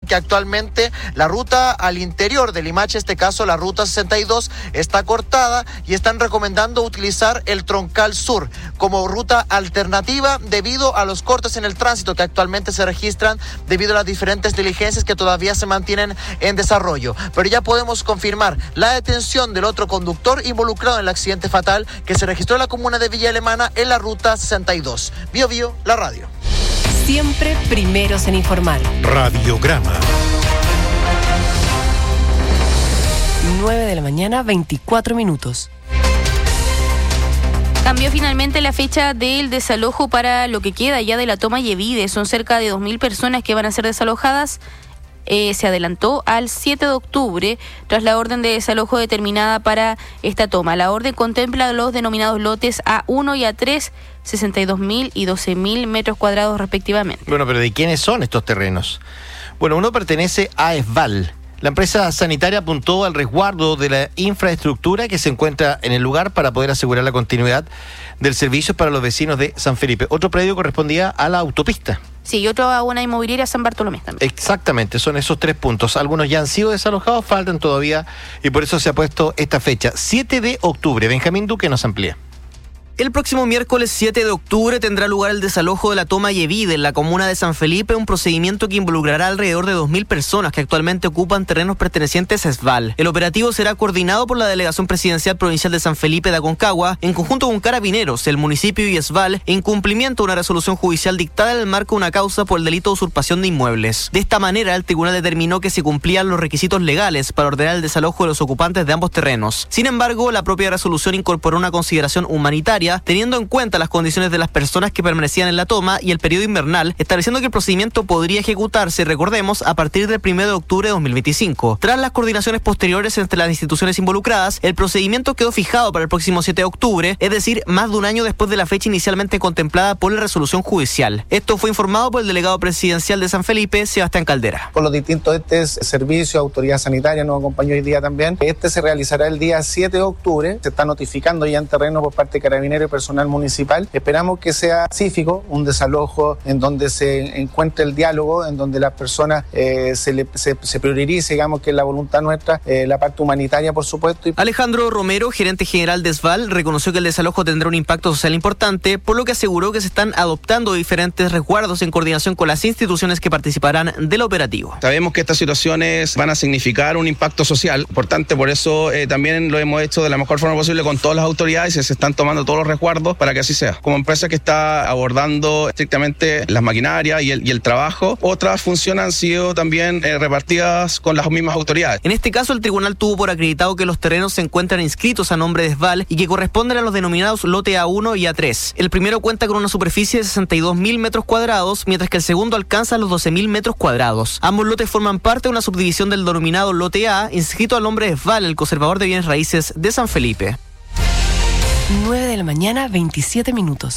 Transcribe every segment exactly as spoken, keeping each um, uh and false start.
que actualmente la ruta al interior de Limache, en este caso la ruta sesenta y dos, está cortada y están recomendando utilizar el Troncal Sur como ruta alternativa debido a los cortes en el tránsito que actualmente se registran debido a las diferentes diligencias que todavía se mantienen en desarrollo. Pero ya podemos confirmar la detención del otro conductor involucrado en el accidente fatal que se registró en la comuna de Villa Alemana en la ruta sesenta y dos. Bio Bio, la radio. Siempre primeros en informar. Radiograma. nueve de la mañana, veinticuatro minutos. Cambió finalmente la fecha del desalojo para lo que queda ya de la toma Yevide. Son cerca de dos mil personas que van a ser desalojadas. Eh, se adelantó al siete de octubre tras la orden de desalojo determinada para esta toma. La orden contempla los denominados lotes A uno y A tres, sesenta y dos mil y doce mil metros cuadrados respectivamente. Bueno, pero ¿de quiénes son estos terrenos? Bueno, uno pertenece a ESVAL. La empresa sanitaria apuntó al resguardo de la infraestructura que se encuentra en el lugar para poder asegurar la continuidad del servicio para los vecinos de San Felipe. Otro predio correspondía a la autopista. Sí, y otro a una inmobiliaria San Bartolomé también. Exactamente, son esos tres puntos. Algunos ya han sido desalojados, faltan todavía y por eso se ha puesto esta fecha, siete de octubre. Benjamín Duque nos amplía. El próximo miércoles siete de octubre tendrá lugar el desalojo de la toma Yevide en la comuna de San Felipe, un procedimiento que involucrará alrededor de dos mil personas que actualmente ocupan terrenos pertenecientes a ESVAL. El operativo será coordinado por la Delegación Presidencial Provincial de San Felipe de Aconcagua, en conjunto con Carabineros, el municipio y ESVAL, en cumplimiento de una resolución judicial dictada en el marco de una causa por el delito de usurpación de inmuebles. De esta manera, el tribunal determinó que se cumplían los requisitos legales para ordenar el desalojo de los ocupantes de ambos terrenos. Sin embargo, la propia resolución incorporó una consideración humanitaria, teniendo en cuenta las condiciones de las personas que permanecían en la toma y el periodo invernal, estableciendo que el procedimiento podría ejecutarse, recordemos, a partir del primero de octubre de dos mil veinticinco. Tras las coordinaciones posteriores entre las instituciones involucradas, el procedimiento quedó fijado para el próximo siete de octubre, es decir, más de un año después de la fecha inicialmente contemplada por la resolución judicial. Esto fue informado por el delegado presidencial de San Felipe, Sebastián Caldera. Por los distintos entes, servicios, autoridad sanitaria, nos acompañó hoy día también. Este se realizará el día siete de octubre, se está notificando ya en terreno por parte de Carabineros y personal municipal. Esperamos que sea pacífico, un desalojo en donde se encuentre el diálogo, en donde las personas eh, se, le, se, se priorice, digamos que es la voluntad nuestra, eh, la parte humanitaria, por supuesto. Alejandro Romero, gerente general de ESVAL, reconoció que el desalojo tendrá un impacto social importante, por lo que aseguró que se están adoptando diferentes resguardos en coordinación con las instituciones que participarán del operativo. Sabemos que estas situaciones van a significar un impacto social importante, por eso eh, también lo hemos hecho de la mejor forma posible con todas las autoridades y se están tomando todos los resguardos para que así sea. Como empresa que está abordando estrictamente las maquinarias y el, y el trabajo, otras funciones han sido también eh, repartidas con las mismas autoridades. En este caso, el tribunal tuvo por acreditado que los terrenos se encuentran inscritos a nombre de ESVAL y que corresponden a los denominados lote A uno y A tres. El primero cuenta con una superficie de sesenta y dos mil metros cuadrados, mientras que el segundo alcanza los doce mil metros cuadrados. Ambos lotes forman parte de una subdivisión del denominado lote A, inscrito a nombre de ESVAL, el conservador de bienes raíces de San Felipe. nueve de la mañana, veintisiete minutos.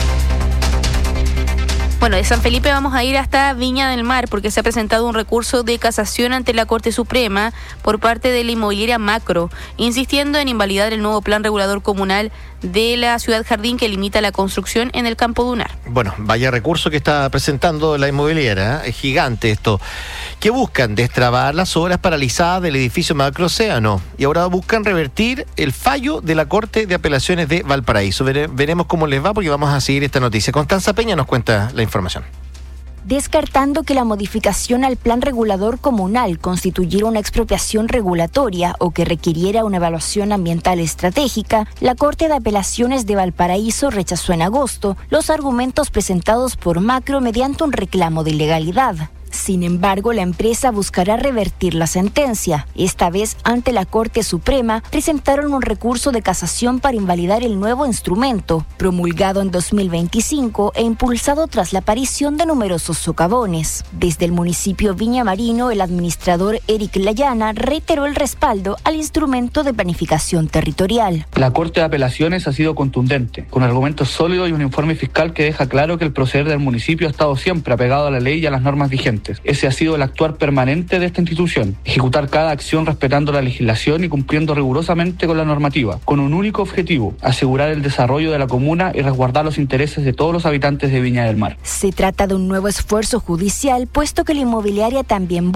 Bueno, de San Felipe vamos a ir hasta Viña del Mar porque se ha presentado un recurso de casación ante la Corte Suprema por parte de la inmobiliaria Macro, insistiendo en invalidar el nuevo plan regulador comunal de la Ciudad Jardín que limita la construcción en el Campo Dunar. Bueno, vaya recurso que está presentando la inmobiliaria, ¿eh? Es gigante esto. Que buscan destrabar las obras paralizadas del edificio Macro Océano y ahora buscan revertir el fallo de la Corte de Apelaciones de Valparaíso. Vere, veremos cómo les va porque vamos a seguir esta noticia. Constanza Peña nos cuenta la información. Descartando que la modificación al plan regulador comunal constituyera una expropiación regulatoria o que requiriera una evaluación ambiental estratégica, la Corte de Apelaciones de Valparaíso rechazó en agosto los argumentos presentados por Macro mediante un reclamo de ilegalidad. Sin embargo, la empresa buscará revertir la sentencia. Esta vez, ante la Corte Suprema, presentaron un recurso de casación para invalidar el nuevo instrumento, promulgado en dos mil veinticinco e impulsado tras la aparición de numerosos socavones. Desde el municipio Viña Marino, el administrador Eric Layana reiteró el respaldo al instrumento de planificación territorial. La Corte de Apelaciones ha sido contundente, con argumentos sólidos y un informe fiscal que deja claro que el proceder del municipio ha estado siempre apegado a la ley y a las normas vigentes. Ese ha sido el actuar permanente de esta institución, ejecutar cada acción respetando la legislación y cumpliendo rigurosamente con la normativa, con un único objetivo: asegurar el desarrollo de la comuna y resguardar los intereses de todos los habitantes de Viña del Mar. Se trata de un nuevo esfuerzo judicial, puesto que la inmobiliaria también